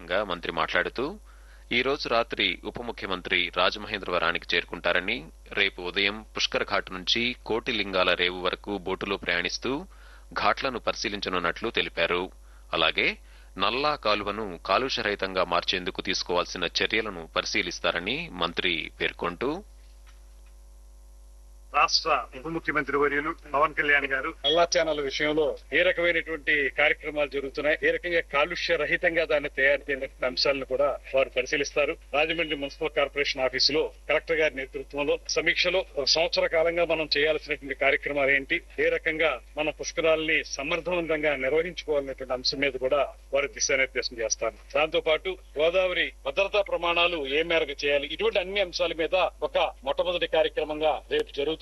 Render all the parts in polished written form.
సందర్భంగా మంత్రి మాట్లాడుతూ ఈ రోజు రాత్రి ఉప ముఖ్యమంత్రి రాజమహేంద్రవరానికి చేరుకుంటారని, రేపు ఉదయం పుష్కర్ ఘాట్ నుంచి కోటిలింగాల రేవు వరకు బోటులో ప్రయాణిస్తూ ఘాట్లను పరిశీలించనున్నట్లు తెలిపారు. అలాగే నల్లా కాలువను కాలుష్యరహితంగా మార్చేందుకు తీసుకోవాల్సిన చర్యలను పరిశీలిస్తారని మంత్రి పేర్కొంటూ, రాష్ట్ర ఉప ముఖ్యమంత్రి వర్యులు పవన్ కళ్యాణ్ గారు నల్లా ఛానల్ విషయంలో ఏ రకమైనటువంటి కార్యక్రమాలు జరుగుతున్నాయి, ఏ రకంగా కాలుష్య రహితంగా దాన్ని తయారు చేయని అంశాలను కూడా వారు పరిశీలిస్తారు. రాజమండ్రి మున్సిపల్ కార్పొరేషన్ ఆఫీసులో కలెక్టర్ గారి నేతృత్వంలో సమీక్షలో ఒక సంవత్సర కాలంగా మనం చేయాల్సినటువంటి కార్యక్రమాలు ఏంటి, ఏ రకంగా మన పుష్కరాలని సమర్థవంతంగా నిర్వహించుకోవాలనేటువంటి అంశం మీద కూడా వారు దిశానిర్దేశం చేస్తారు. దాంతో పాటు గోదావరి భద్రతా ప్రమాణాలు ఏ మేరకు చేయాలి, ఇటువంటి అన్ని అంశాల మీద ఒక మొట్టమొదటి కార్యక్రమంగా రేపు జరుగుతుంది.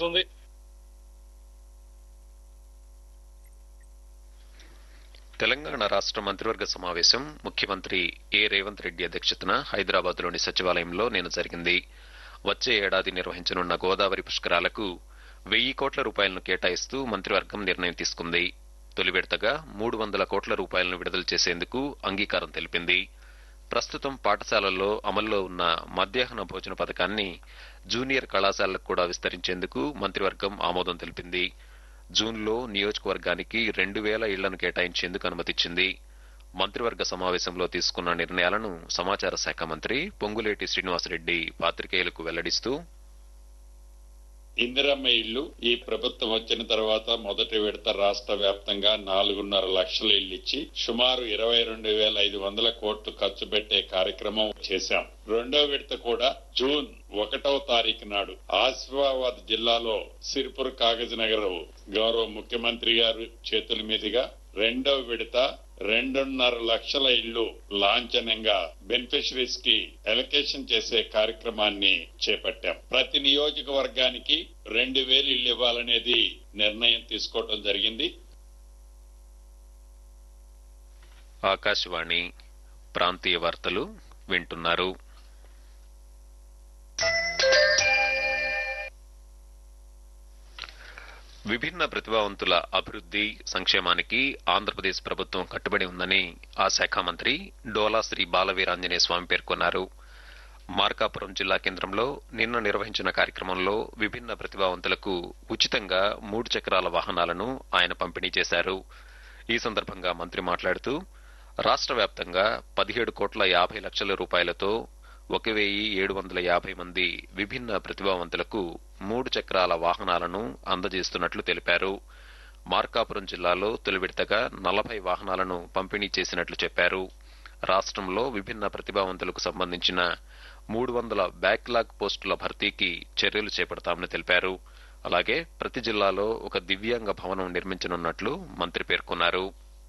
తెలంగాణ రాష్ట్ర మంత్రివర్గ సమావేశం ముఖ్యమంత్రి రేవంత్ రెడ్డి అధ్యక్షతన హైదరాబాద్లోని సచివాలయంలో నిన్న జరిగింది. వచ్చే ఏడాది నిర్వహించనున్న గోదావరి పుష్కరాలకు 1,000 కోట్ల రూపాయలను కేటాయిస్తూ మంత్రివర్గం నిర్ణయం తీసుకుంది. తొలి విడతగా 300 కోట్ల రూపాయలను విడుదల చేసేందుకు అంగీకారం తెలిపింది. ప్రస్తుతం పాఠశాలల్లో అమల్లో ఉన్న మధ్యాహ్న భోజన పథకాన్ని జూనియర్ కళాశాలలకు కూడా విస్తరించేందుకు మంత్రివర్గం ఆమోదం తెలిపింది. జూన్లో నియోజకవర్గానికి 2,000 ఇళ్లను కేటాయించేందుకు అనుమతిచ్చింది. మంత్రివర్గ సమావేశంలో తీసుకున్న నిర్ణయాలను సమాచార శాఖ మంత్రి పొంగులేటి శ్రీనివాసరెడ్డి పాత్రికేయులకు వెల్లడిస్తూ, ఇందిరమ్మ ఇళ్లు ఈ ప్రభుత్వం వచ్చిన తర్వాత మొదటి విడత రాష్ట్ర వ్యాప్తంగా 4.5 లక్షల ఇళ్లు ఇచ్చి సుమారు 22,500 కోట్లు ఖర్చు పెట్టే కార్యక్రమం చేశాం. రెండో విడత కూడా జూన్ 1వ తారీఖు నాడు ఆసిఫాబాద్ జిల్లాలో సిరిపుర్ కాగజ్ నగర్ గౌరవ ముఖ్యమంత్రి గారు చేతుల మీదుగా రెండో విడత 2.5 లక్షల ఇళ్లు లాంఛనంగా బెనిఫిషరీస్ కి అలొకేషన్ చేసే కార్యక్రమాన్ని చేపట్టాం. ప్రతి నియోజకవర్గానికి 2,000 ఇళ్లు ఇవ్వాలనేది నిర్ణయం తీసుకోవడం జరిగింది. ఆకాశవాణి ప్రాంతీయ వార్తలు వింటున్నారు. విభిన్న ప్రతిభావంతుల అభివృద్ది సంక్షేమానికి ఆంధ్రప్రదేశ్ ప్రభుత్వం కట్టుబడి ఉందని ఆ శాఖ మంత్రి డోలా శ్రీ బాలవీరాంజనేయ స్వామి పేర్కొన్నారు. మార్కాపురం జిల్లా కేంద్రంలో నిన్న నిర్వహించిన కార్యక్రమంలో విభిన్న ప్రతిభావంతులకు ఉచితంగా 3 చక్రాల వాహనాలను ఆయన పంపిణీ చేశారు. ఈ సందర్భంగా మంత్రి మాట్లాడుతూ రాష్ట్ర వ్యాప్తంగా 17 కోట్ల 50 లక్షల రూపాయలతో 1,750 మంది విభిన్న ప్రతిభావంతులకు 3 చక్రాల వాహనాలను అందజేస్తున్నట్లు తెలిపారు. మార్కాపురం జిల్లాలో తొలి విడతగా 40 వాహనాలను పంపిణీ చేసినట్లు చెప్పారు. రాష్ట్రంలో విభిన్న ప్రతిభావంతులకు సంబంధించిన 300 బ్యాక్లాగ్ పోస్టుల భర్తీకి చర్యలు చేపడతామని తెలిపారు. అలాగే ప్రతి జిల్లాలో ఒక దివ్యాంగ భవనం నిర్మించనున్నట్లు మంత్రి పేర్కొన్నారు.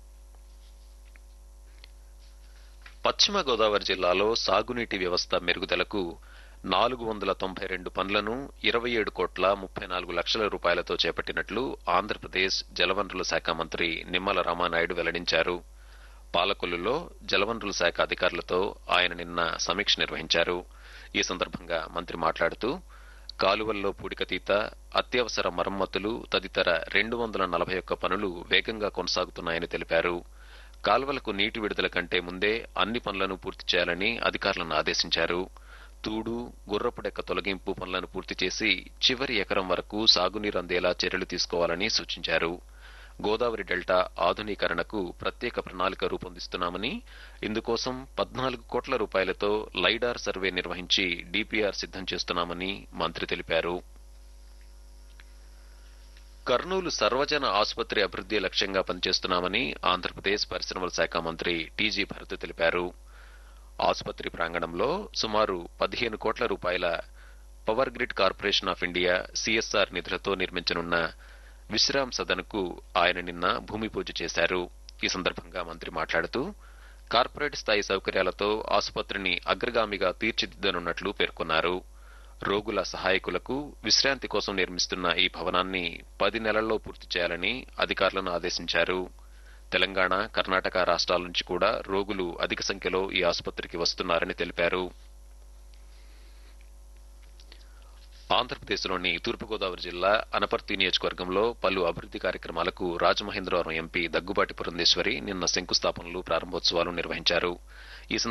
పశ్చిమ గోదావరి జిల్లాలో సాగునీటి వ్యవస్థ మెరుగుదలకు 492 పనులను 27 కోట్ల 34 లక్షల రూపాయలతో చేపట్టినట్లు ఆంధ్రప్రదేశ్ జలవనరుల శాఖ మంత్రి నిమ్మల రామానాయుడు వెల్లడించారు. పాలకొల్లులో జలవనరుల శాఖ అధికారులతో ఆయన నిన్న సమీక్ష నిర్వహించారు. ఈ సందర్భంగా మంత్రి మాట్లాడుతూ కాలువల్లో పూడికతీత, అత్యవసర మరమ్మతులు తదితర 241 పనులు వేగంగా కొనసాగుతున్నాయని తెలిపారు. కాల్వలకు నీటి విడుదల కంటే ముందే అన్ని పనులను పూర్తి చేయాలని అధికారులను ఆదేశించారు. తూడు, గుర్రపుడెక్క తొలగింపు పనులను పూర్తి చేసి చివరి ఎకరం వరకు సాగునీరు అందేలా చర్యలు తీసుకోవాలని సూచించారు. గోదావరి డెల్టా ఆధునీకరణకు ప్రత్యేక ప్రణాళిక రూపొందిస్తున్నామని, ఇందుకోసం 14 కోట్ల రూపాయలతో లైడార్ సర్వే నిర్వహించి డీపీఆర్ సిద్దం చేస్తున్నామని మంత్రి తెలిపారు. కర్నూలు సర్వజన ఆసుపత్రి అభివృద్ది లక్ష్యంగా పనిచేస్తున్నామని ఆంధ్రప్రదేశ్ పరిశ్రమల శాఖ మంత్రి టీజీ భరత్ తెలిపారు. ఆసుపత్రి ప్రాంగణంలో సుమారు 15 కోట్ల రూపాయల power grid corporation of India CSR నిధులతో నిర్మించనున్న విశ్రామ్ సదన్కు ఆయన నిన్న భూమి పూజ చేశారు. ఈ సందర్భంగా మంత్రి మాట్లాడుతూ కార్పొరేట్ స్థాయి సౌకర్యాలతో ఆసుపత్రిని అగ్రగామిగా తీర్చిదిద్దనున్నట్లు పేర్కొన్నారు. రోగుల సహాయకులకు విశ్రాంతి కోసం నిర్మిస్తున్న ఈ భవనాన్ని 10 నెలల్లో పూర్తి చేయాలని అధికారులను ఆదేశించారు. తెలంగాణ, కర్ణాటక రాష్ట్రాల నుంచి కూడా రోగులు అధిక సంఖ్యలో ఈ ఆసుపత్రికి వస్తున్నారని తెలిపారు. ఆంధ్రప్రదేశ్లోని తూర్పుగోదావరి జిల్లా అనపర్తి నియోజకవర్గంలో పలు అభివృద్ది కార్యక్రమాలకు రాజమహేంద్రవరం ఎంపీ దగ్గుబాటి పురంధేశ్వరి నిన్న శంకుస్థాపనలు, ప్రారంభోత్సవాలు నిర్వహించారు. ఈ